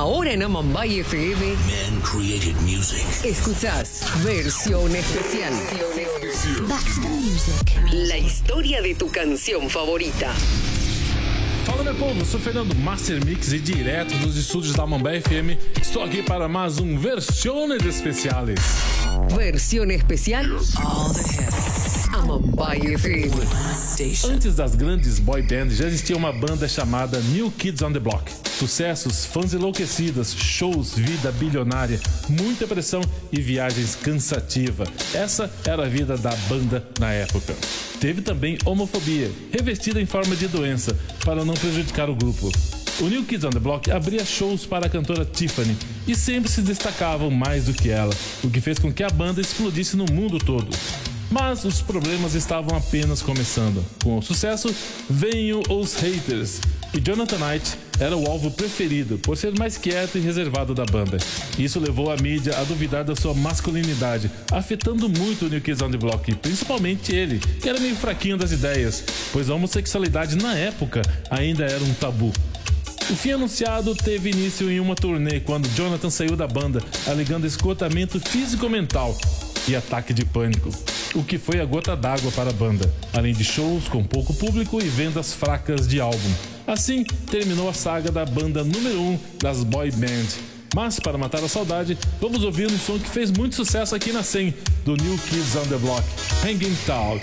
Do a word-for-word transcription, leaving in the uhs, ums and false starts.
Ahora en Amambay F M. Man created music. Escuchás versión especial. Back to the music. La historia de tu canción favorita. Fala, meu povo, eu sou Fernando Master Mix e direto dos estúdios da Amambay F M estou aqui para mais um Versiones Especiales. Versión especial. All the hits. Amambay F M. Station. Antes das grandes boy bands, já existia uma banda chamada New Kids on the Block. Sucessos, fãs enlouquecidas, shows, vida bilionária, muita pressão e viagens cansativas. Essa era a vida da banda na época. Teve também homofobia, revestida em forma de doença, para não prejudicar o grupo. O New Kids on the Block abria shows para a cantora Tiffany e sempre se destacavam mais do que ela, o que fez com que a banda explodisse no mundo todo. Mas os problemas estavam apenas começando. Com o sucesso, veio os haters. E Jonathan Knight era o alvo preferido, por ser mais quieto e reservado da banda. Isso levou a mídia a duvidar da sua masculinidade, afetando muito o New Kids on the Block, principalmente ele, que era meio fraquinho das ideias, pois a homossexualidade na época ainda era um tabu. O fim anunciado teve início em uma turnê quando Jonathan saiu da banda, alegando esgotamento físico-mental e ataque de pânico, o que foi a gota d'água para a banda, além de shows com pouco público e vendas fracas de álbum. Assim, terminou a saga da banda número um das boy band. Mas, para matar a saudade, vamos ouvir um som que fez muito sucesso aqui na cem, do New Kids on the Block, Hanging Tall.